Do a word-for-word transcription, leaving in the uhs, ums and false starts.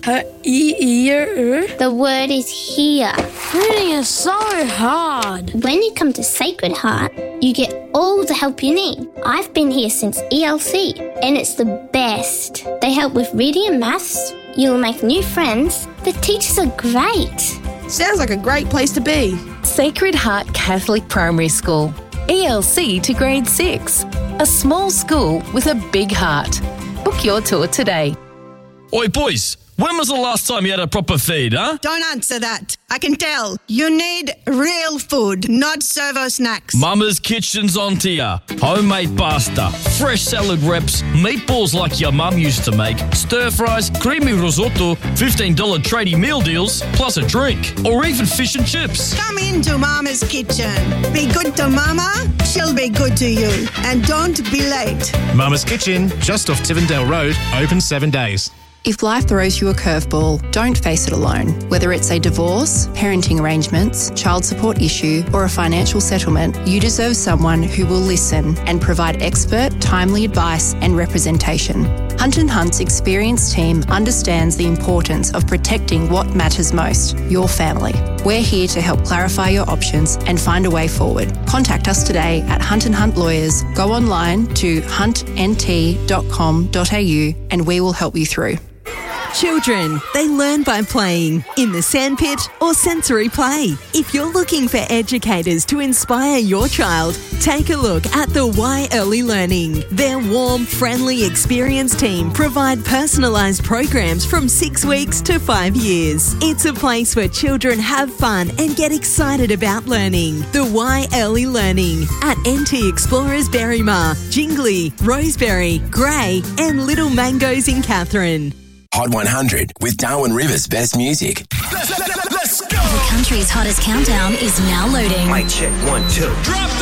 H-E-E-R? The word is here. Reading is so hard. When you come to Sacred Heart, you get all the help you need. I've been here since E L C, and it's the best. They help with reading and maths. You'll make new friends. The teachers are great. Sounds like a great place to be. Sacred Heart Catholic Primary School. E L C to grade six. A small school with a big heart. Book your tour today. Oi, boys, when was the last time you had a proper feed, huh? Don't answer that. I can tell. You need real food, not servo snacks. Mama's Kitchen's on to ya. Homemade pasta, fresh salad wraps, meatballs like your mum used to make, stir fries, creamy risotto, fifteen dollars tradie meal deals, plus a drink, or even fish and chips. Come into Mama's Kitchen. Be good to Mama, she'll be good to you. And don't be late. Mama's Kitchen, just off Tivendale Road, open seven days. If life throws you a curveball, don't face it alone. Whether it's a divorce, parenting arrangements, child support issue, or a financial settlement, you deserve someone who will listen and provide expert, timely advice and representation. Hunt and Hunt's experienced team understands the importance of protecting what matters most, your family. We're here to help clarify your options and find a way forward. Contact us today at Hunt and Hunt Lawyers. Go online to hunt n t dot com dot a u and we will help you through. Children, they learn by playing, in the sandpit or sensory play. If you're looking for educators to inspire your child, take a look at the Y Early Learning. Their warm, friendly, experienced team provide personalised programs from six weeks to five years. It's a place where children have fun and get excited about learning. The Y Early Learning at N T Explorers Berrymar, Jingley, Roseberry, Grey and Little Mangoes in Katherine. Hot one hundred with Darwin Rivers' best music. Let's, let's, let's go! The country's hottest countdown is now loading. Mic check, one, two. Drop the